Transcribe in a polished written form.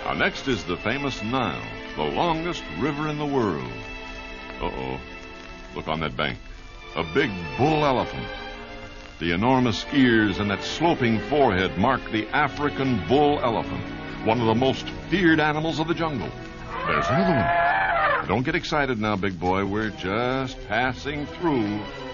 Now, next is the famous Nile, the longest river in the world. Uh-oh. Look on that bank. A big bull elephant. The enormous ears and that sloping forehead mark the African bull elephant, one of the most feared animals of the jungle. There's another one. Don't get excited now, big boy. We're just passing through